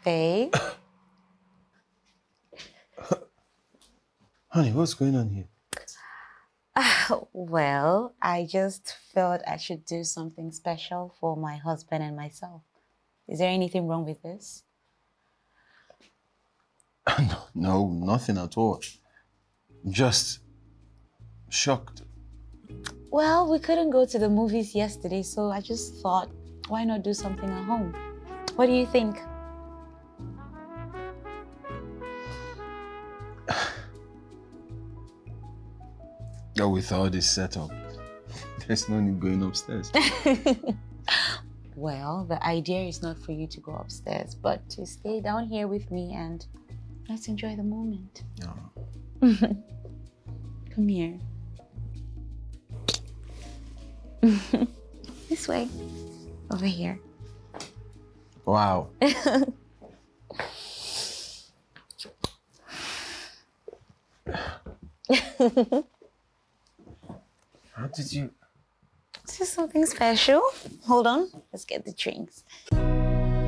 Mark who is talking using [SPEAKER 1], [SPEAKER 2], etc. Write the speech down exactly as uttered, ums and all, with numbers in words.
[SPEAKER 1] Babe?
[SPEAKER 2] Honey, what's going on here?
[SPEAKER 1] Uh, well, I just felt I should do something special for my husband and myself. Is there anything wrong with this?
[SPEAKER 2] no, no, nothing at all. Just shocked.
[SPEAKER 1] Well, we couldn't go to the movies yesterday, so I just thought, why not do something at home? What do you think?
[SPEAKER 2] Oh, with all this setup, there's no need going upstairs.
[SPEAKER 1] Well, the idea is not for you to go upstairs, but to stay down here with me and let's enjoy the moment.
[SPEAKER 2] Yeah.
[SPEAKER 1] Come here. This way. Over here.
[SPEAKER 2] Wow. How did you...
[SPEAKER 1] This is something special. Hold on. Let's get the drinks.